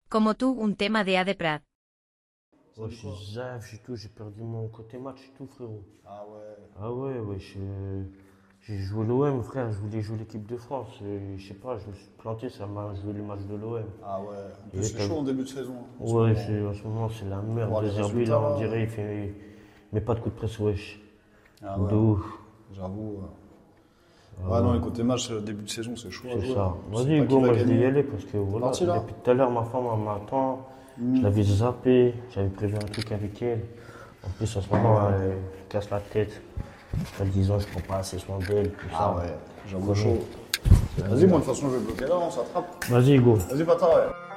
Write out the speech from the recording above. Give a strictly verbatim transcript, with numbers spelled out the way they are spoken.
Como tú, un tema de A de Prat. Ouais, je suis zaf, j'ai tout, j'ai perdu mon côté match et tout, frérot. Ah ouais. Ah ouais, ouais, je- j'ai joué l'O M, frère, je voulais jouer l'équipe de France. Et je sais pas, je me suis planté, ça m'a joué le match de l'O M. Ah ouais. En plus, Et c'est t'as- chaud en début de saison. en ce Ouais, moment. c'est- en ce moment, c'est la merde. Voir les De Zerbi, résultats, là, on là. dirait, il fait. Mais pas de coup de presse, wesh. Ah De ouais. ouf. J'avoue. Ouais. Ouais, non, les côtés match, euh, début de saison, c'est chaud à C'est jouer. ça. hein. Tu sais Vas-y, pas Hugo, qui va moi je vais y gagner. aller parce que voilà, parti, là depuis tout à l'heure, ma femme elle m'attend. Hmm. Je l'avais zappé, j'avais prévu un truc avec elle. En plus, en ce moment, elle me casse la tête. Elle disant, je prends pas assez soin d'elle, tout Ah ça. ouais, j'avoue Comment chaud. Vas-y, moi, de toute façon, je vais bloquer là, on s'attrape. Vas-y, Hugo. Vas-y, Pata, ouais.